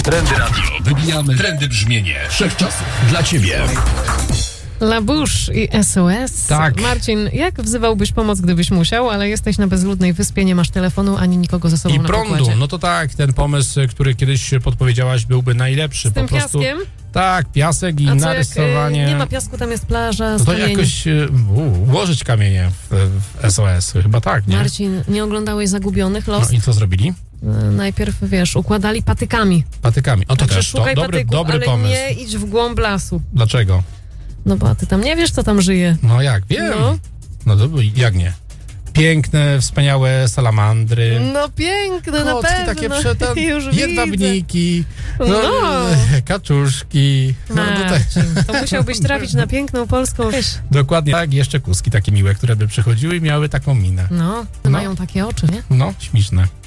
Trendy Radio. Wybijamy trendy brzmienie wszechczasów dla ciebie. La Bouche i SOS. Tak. Marcin, jak wzywałbyś pomoc, gdybyś musiał, ale jesteś na bezludnej wyspie, nie masz telefonu, ani nikogo ze sobą I na prądu. pokładzie? No to tak, ten pomysł, który kiedyś podpowiedziałaś, byłby najlepszy. Z tym piaskiem? Tak, piasek i A co narysowanie. jak nie ma piasku, tam jest plaża, No to kamieni. jakoś ułożyć kamienie w SOS. Chyba tak, nie? Marcin, nie oglądałeś Zagubionych? No Lost? i co zrobili? Najpierw, wiesz, układali patykami. Patykami. O, to Także też szukaj dobry patyków, ale pomysł. nie idź w głąb lasu. Dlaczego? No bo ty tam nie wiesz, co tam żyje. No jak, wiem. No. No to jak nie? Piękne, wspaniałe salamandry. No piękne, na Kotki pewno. takie Już widzę. jedwabniki, No. kaczuszki. No, Marcin, to musiałbyś trafić na piękną polską wieś. dokładnie tak, jeszcze kuski takie miłe, które by przychodziły i miały taką minę. No, No. mają takie oczy, nie? No, śmieszne.